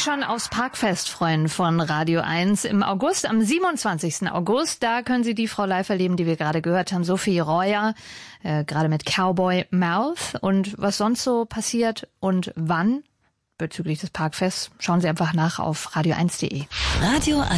sich schon aufs Parkfest freuen von Radio 1 im August, am 27. August. Da können Sie die Frau live erleben, die wir gerade gehört haben, Sophie Royer, gerade mit Cowboy Mouth. Und was sonst so passiert und wann bezüglich des Parkfests, schauen Sie einfach nach auf radio1.de. Radio 1,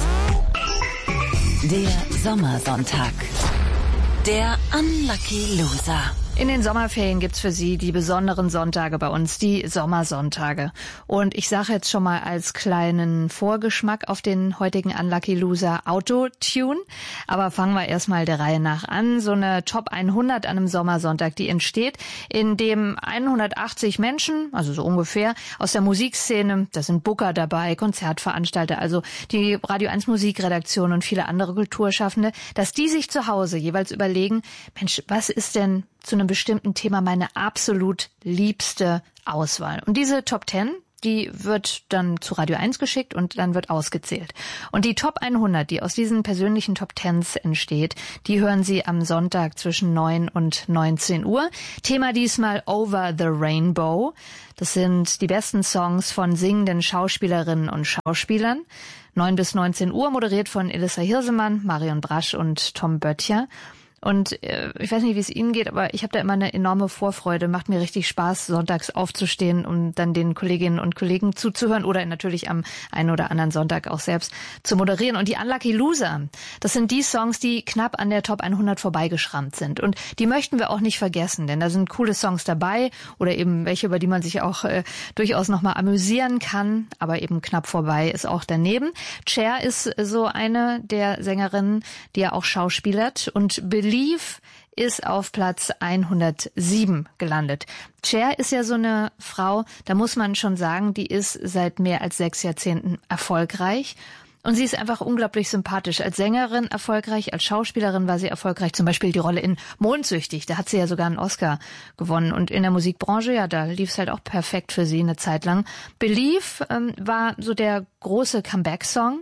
der Sommersonntag. Der Unlucky Loser. In den Sommerferien gibt's für Sie die besonderen Sonntage bei uns, die Sommersonntage. Und ich sage jetzt schon mal als kleinen Vorgeschmack auf den heutigen Unlucky Loser Autotune. Aber fangen wir erstmal der Reihe nach an. So eine Top 100 an einem Sommersonntag, die entsteht, in dem 180 Menschen, also so ungefähr, aus der Musikszene, da sind Booker dabei, Konzertveranstalter, also die Radio 1 Musikredaktion und viele andere Kulturschaffende, dass die sich zu Hause jeweils überlegen, Mensch, was ist denn zu einem bestimmten Thema meine absolut liebste Auswahl. Und diese Top 10, die wird dann zu Radio 1 geschickt und dann wird ausgezählt. Und die Top 100, die aus diesen persönlichen Top 10s entsteht, die hören Sie am Sonntag zwischen 9 und 19 Uhr. Thema diesmal Over the Rainbow. Das sind die besten Songs von singenden Schauspielerinnen und Schauspielern. 9 bis 19 Uhr, moderiert von Elissa Hirsemann, Marion Brasch und Tom Böttcher. Und ich weiß nicht, wie es Ihnen geht, aber ich habe da immer eine enorme Vorfreude. Macht mir richtig Spaß, sonntags aufzustehen, um dann den Kolleginnen und Kollegen zuzuhören oder natürlich am einen oder anderen Sonntag auch selbst zu moderieren. Und die Unlucky Loser, das sind die Songs, die knapp an der Top 100 vorbeigeschrammt sind. Und die möchten wir auch nicht vergessen, denn da sind coole Songs dabei oder eben welche, über die man sich auch durchaus nochmal amüsieren kann, aber eben knapp vorbei ist auch daneben. Cher ist so eine der Sängerinnen, die ja auch schauspielert, und Believe ist auf Platz 107 gelandet. Cher ist ja so eine Frau, da muss man schon sagen, die ist seit mehr als 6 Jahrzehnten erfolgreich. Und sie ist einfach unglaublich sympathisch. Als Sängerin erfolgreich, als Schauspielerin war sie erfolgreich. Zum Beispiel die Rolle in Mondsüchtig, da hat sie ja sogar einen Oscar gewonnen. Und in der Musikbranche, ja, da lief es halt auch perfekt für sie eine Zeit lang. Believe war so der große Comeback-Song.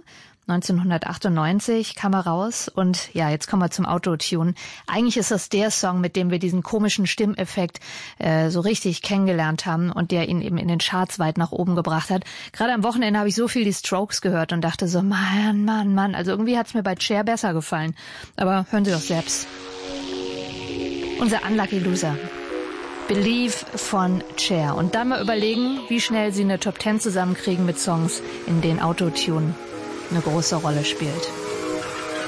1998 kam er raus und ja, jetzt kommen wir zum Autotune. Eigentlich ist das der Song, mit dem wir diesen komischen Stimmeffekt so richtig kennengelernt haben und der ihn eben in den Charts weit nach oben gebracht hat. Gerade am Wochenende habe ich so viel die Strokes gehört und dachte so, Mann, also irgendwie hat es mir bei Cher besser gefallen. Aber hören Sie doch selbst. Unser Unlucky Loser. Believe von Cher. Und dann mal überlegen, wie schnell Sie eine Top 10 zusammenkriegen mit Songs, in denen Autotune eine große Rolle spielt.